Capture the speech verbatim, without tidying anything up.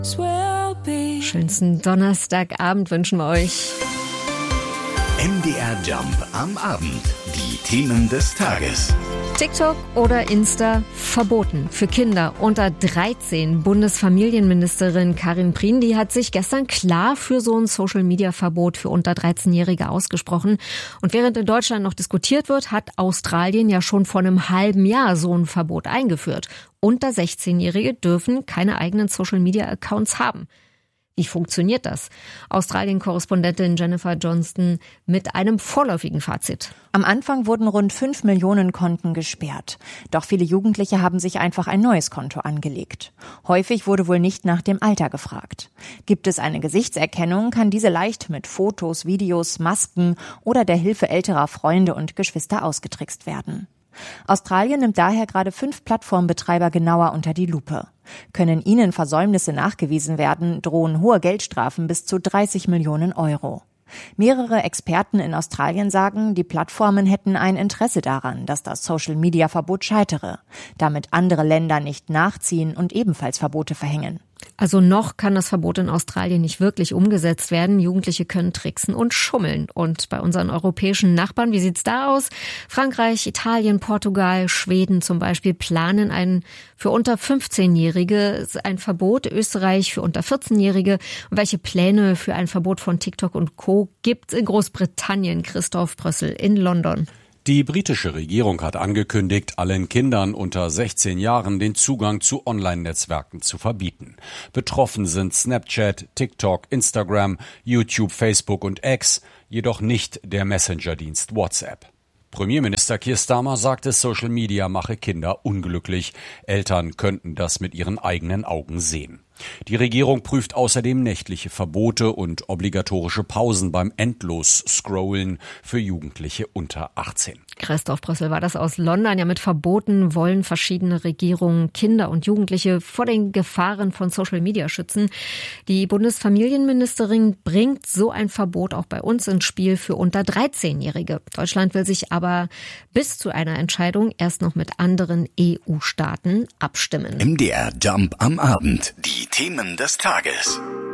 Schönsten Donnerstagabend wünschen wir euch. M D R Jump am Abend. Die Themen des Tages. TikTok oder Insta verboten für Kinder unter dreizehn. Bundesfamilienministerin Karin Prien, die hat sich gestern klar für so ein Social-Media-Verbot für unter dreizehnjährige ausgesprochen. Und während in Deutschland noch diskutiert wird, hat Australien ja schon vor einem halben Jahr so ein Verbot eingeführt. Unter sechzehnjährige dürfen keine eigenen Social-Media-Accounts haben. Wie funktioniert das? Australien-Korrespondentin Jennifer Johnston mit einem vorläufigen Fazit. Am Anfang wurden rund fünf Millionen Konten gesperrt. Doch viele Jugendliche haben sich einfach ein neues Konto angelegt. Häufig wurde wohl nicht nach dem Alter gefragt. Gibt es eine Gesichtserkennung, kann diese leicht mit Fotos, Videos, Masken oder der Hilfe älterer Freunde und Geschwister ausgetrickst werden. Australien nimmt daher gerade fünf Plattformbetreiber genauer unter die Lupe. Können ihnen Versäumnisse nachgewiesen werden, drohen hohe Geldstrafen bis zu dreißig Millionen Euro. Mehrere Experten in Australien sagen, die Plattformen hätten ein Interesse daran, dass das Social-Media-Verbot scheitere, damit andere Länder nicht nachziehen und ebenfalls Verbote verhängen. Also noch kann das Verbot in Australien nicht wirklich umgesetzt werden. Jugendliche können tricksen und schummeln. Und bei unseren europäischen Nachbarn, wie sieht's da aus? Frankreich, Italien, Portugal, Schweden zum Beispiel planen ein für unter fünfzehnjährige ein Verbot. Österreich für unter vierzehnjährige. Und welche Pläne für ein Verbot von TikTok und Co. gibt's in Großbritannien? Christoph Brössel in London. Die britische Regierung hat angekündigt, allen Kindern unter sechzehn Jahren den Zugang zu Online-Netzwerken zu verbieten. Betroffen sind Snapchat, TikTok, Instagram, YouTube, Facebook und X, jedoch nicht der Messenger-Dienst WhatsApp. Premierminister Keir Starmer sagte, Social Media mache Kinder unglücklich. Eltern könnten das mit ihren eigenen Augen sehen. Die Regierung prüft außerdem nächtliche Verbote und obligatorische Pausen beim Endlos-Scrollen für Jugendliche unter achtzehn. Christoph Brössel war das aus London. Ja, mit Verboten wollen verschiedene Regierungen Kinder und Jugendliche vor den Gefahren von Social Media schützen. Die Bundesfamilienministerin bringt so ein Verbot auch bei uns ins Spiel für unter dreizehnjährige. Deutschland will sich aber bis zu einer Entscheidung erst noch mit anderen E U-Staaten abstimmen. M D R Jump am Abend. Die Themen des Tages.